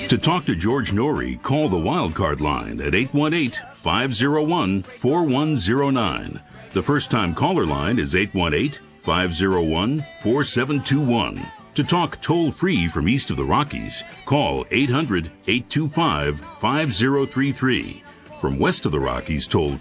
To talk to George Norrie, call the Wildcard line at 818-501-4109. The first-time caller line is 818-501-4721. To talk toll-free from east of the Rockies, call 800-825-5033. From west of the Rockies, toll